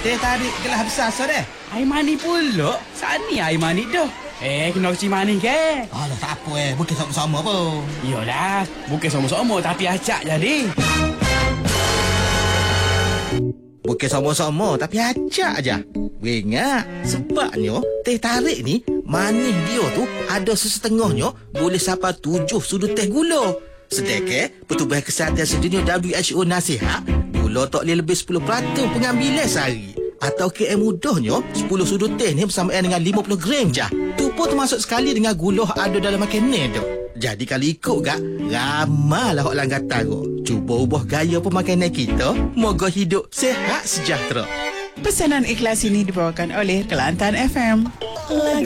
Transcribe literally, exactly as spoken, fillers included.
Teh tarik gelas besar so deh. Air manis pula. Sani air manis dah. Eh, kena kecil manis ke? Alah, tak apa eh. Bukan sama-sama pun. Yolah, bukan sama-sama tapi acak jadi. Bukan sama-sama tapi acak aja. Ingat, sebabnya teh tarik ni manis dia tu ada sesetengahnya boleh sampai tujuh sudut teh gula. Sedangkan Pertubuhan Kesihatan Sedunia W H O nasihat gula tak boleh lebih sepuluh peratus pengambilan sehari. Atau K M mudahnya sepuluh sudut teh ni bersamaan dengan lima puluh gram je. Tu pun termasuk sekali dengan gula ada dalam makanan tu. Jadi kalau ikut gak, ramailah orang kata tu. Cuba ubah gaya pemakanan kita, moga hidup sehat sejahtera. Pesanan ikhlas ini dibawakan oleh Kelantan F M.